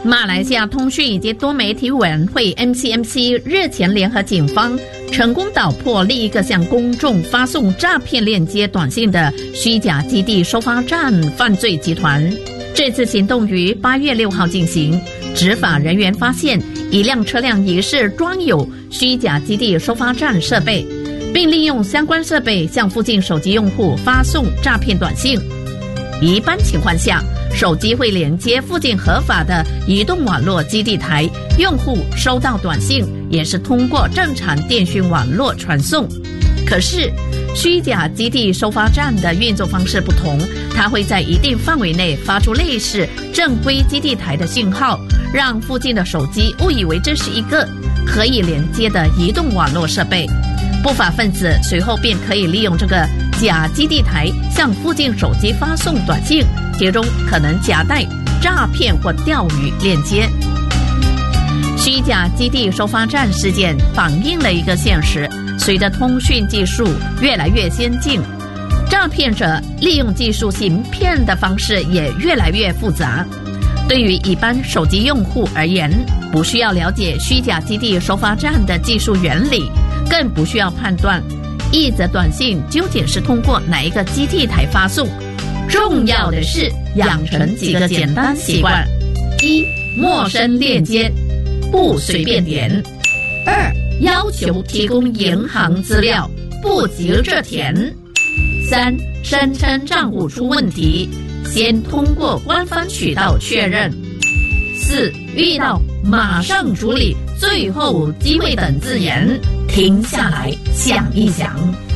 马来西亚通讯以及多媒体委员会 MCMC 日前联合警方成功捣破另一个向公众发送诈骗链接短信的虚假基地收发站犯罪集团。这次行动于8月6号进行，执法人员发现一辆车辆疑似装有虚假基地收发站设备，并利用相关设备向附近手机用户发送诈骗短信。一般情况下，手机会连接附近合法的移动网络基地台，用户收到短信也是通过正常电讯网络传送。可是虚假基地收发站的运作方式不同，它会在一定范围内发出类似正规基地台的信号，让附近的手机误以为这是一个可以连接的移动网络设备。不法分子随后便可以利用这个假基地台向附近手机发送短信，其中可能夹带诈骗或钓鱼链接。虚假基地收发站事件反映了一个现实，随着通讯技术越来越先进，诈骗者利用技术行骗的方式也越来越复杂。对于一般手机用户而言，不需要了解虚假基地收发站的技术原理，更不需要判断一则短信究竟是通过哪一个基地台发送。重要的是养成几个简单习惯：一、陌生链接不随便点；二、要求提供银行资料不急着填；三、声称账户出问题，先通过官方渠道确认；四、遇到马上处理、最后机会等字眼，停下来想一想。